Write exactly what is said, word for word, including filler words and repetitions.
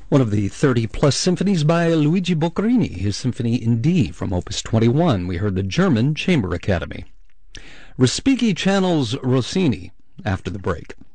One of the thirty-plus symphonies by Luigi Boccherini, his Symphony in D from Opus twenty-one. We heard the German Chamber Academy. Respighi channels Rossini after the break.